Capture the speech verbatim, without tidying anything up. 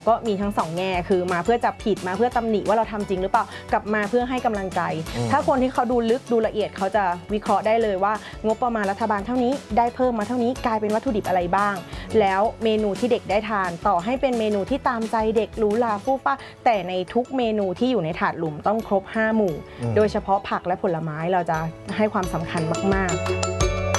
ก็มีทั้งสองแง่คือมาเพื่อจับผิดมาเพื่อตำหนิว่าเราทำจริงหรือเปล่ากลับมาเพื่อให้กำลังใจถ้าคนที่เขาดูลึกดูละเอียดเขาจะวิเคราะห์ได้เลยว่างบประมาณรัฐบาลเท่านี้ได้เพิ่มมาเท่านี้กลายเป็นวัตถุดิบอะไรบ้างแล้วเมนูที่เด็กได้ทานต่อให้เป็นเมนูที่ตามใจเด็กหรูหราฟู่ฟ้าแต่ในทุกเมนูที่อยู่ในถาดหลุมต้องครบห้าหมู่โดยเฉพาะผักและผลไม้เราจะให้ความสำคัญมากๆ